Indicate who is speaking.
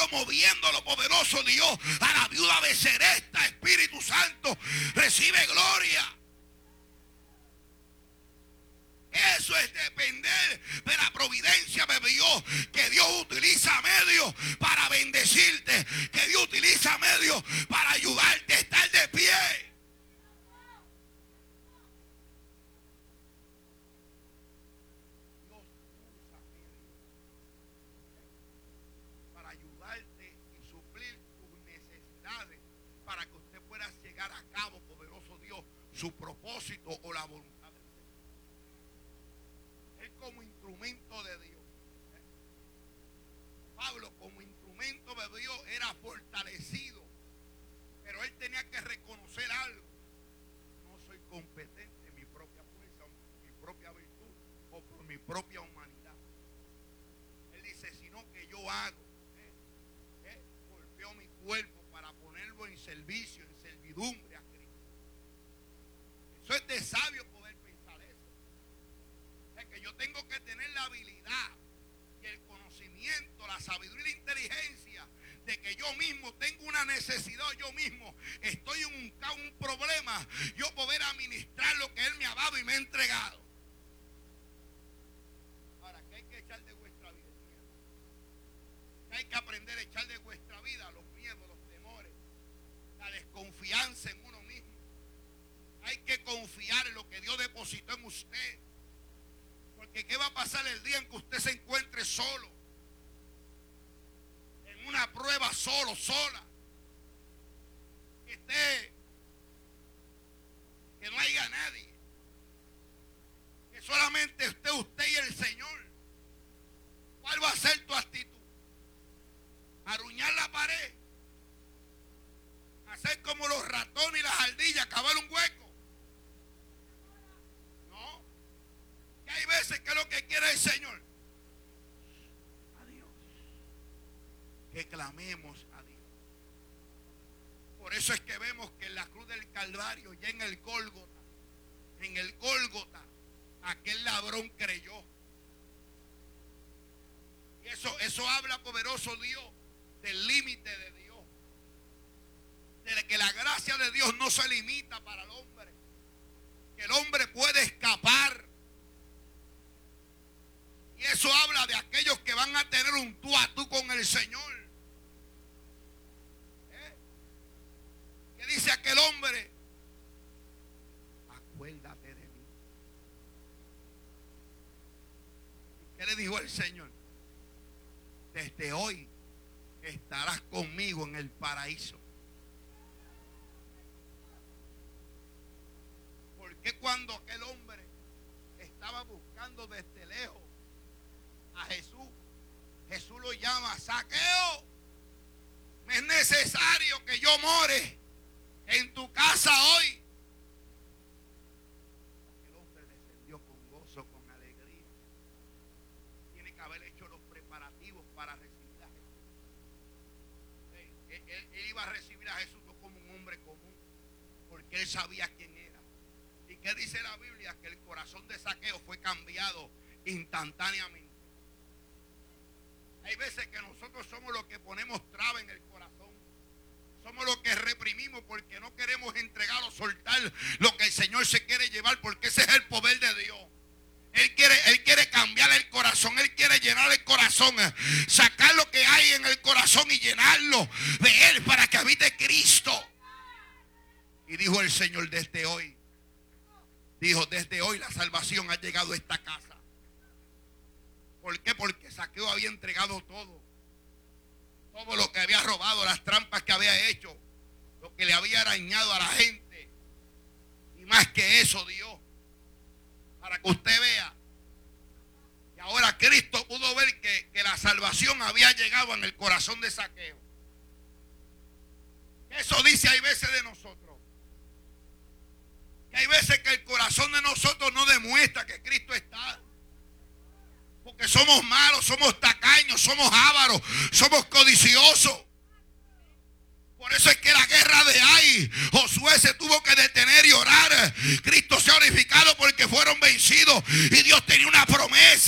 Speaker 1: estamos viendo lo poderoso de Dios. A la viuda de Seresta, Espíritu Santo, recibe gloria. Eso es depender de la providencia de Dios, que Dios utiliza medios para bendecirte, que Dios utiliza medios para ayudarte a estar de pie. Dios usa medios para ayudarte y suplir tus necesidades, para que usted pueda llegar a cabo, poderoso Dios, su propósito o la voluntad. Como instrumento de Dios. Pablo, como instrumento de Dios, era fortalecido, pero él tenía que reconocer algo: no soy competente en mi propia fuerza, mi propia virtud o por mi propia humanidad. Él dice: sino que yo hago, golpeo mi cuerpo para ponerlo en servicio, en servidumbre a Cristo. Eso es de sabio poder pensar eso. Que yo tengo que tener la habilidad y el conocimiento, la sabiduría y la inteligencia de que yo mismo tengo una necesidad, yo mismo estoy en un problema, yo poder administrar lo que Él me ha dado y me ha entregado. Ahora, ¿qué hay que echar de vuestra vida? El miedo. ¿Qué hay que aprender a echar de vuestra vida? Los miedos, los temores, la desconfianza en uno mismo. Hay que confiar en lo que Dios depositó en usted. Porque ¿qué va a pasar el día en que usted se encuentre solo? En una prueba solo, sola. Que no haya nadie. Que solamente esté usted y el Señor. ¿Cuál va a ser tu actitud? ¿Arruñar la pared? ¿Hacer como los ratones y las ardillas, cavar un hueco? Hay veces que lo que quiere el Señor, a Dios, que clamemos a Dios. Por eso es que vemos que en la cruz del Calvario, ya en el Gólgota, aquel ladrón creyó. Y eso habla, poderoso Dios, del límite de Dios, de que la gracia de Dios no se limita para el hombre, que el hombre puede escapar. Y eso habla de aquellos que van a tener un tú a tú con el Señor. ¿Qué dice aquel hombre? Acuérdate de mí. ¿Qué le dijo el Señor? Desde hoy estarás conmigo en el paraíso. Porque cuando aquel hombre estaba buscando desde lejos a Jesús lo llama: Zaqueo, me es necesario que yo more en tu casa hoy. El hombre descendió con gozo, con alegría. Tiene que haber hecho los preparativos para recibir a Jesús. Él iba a recibir a Jesús no como un hombre común, porque él sabía quién era. ¿Y qué dice la Biblia? Que el corazón de Zaqueo fue cambiado instantáneamente. Hay veces que nosotros somos los que ponemos traba en el corazón. Somos los que reprimimos porque no queremos entregar o soltar lo que el Señor se quiere llevar, porque ese es el poder de Dios. Él quiere cambiar el corazón, Él quiere llenar el corazón, sacar lo que hay en el corazón y llenarlo de Él para que habite Cristo. Y dijo el Señor: desde hoy la salvación ha llegado a esta casa. ¿Por qué? Porque Zaqueo había entregado todo lo que había robado, las trampas que había hecho, lo que le había arañado a la gente, y más que eso dio, para que usted vea. Y ahora Cristo pudo ver que la salvación había llegado en el corazón de Zaqueo. Eso dice hay veces de nosotros, que hay veces que el corazón de nosotros no demuestra que Cristo está. Porque somos malos, somos tacaños, somos ávaros, somos codiciosos. Por eso es que la guerra de Ai, Josué se tuvo que detener y orar. Cristo se ha glorificado porque fueron vencidos y Dios tenía una promesa.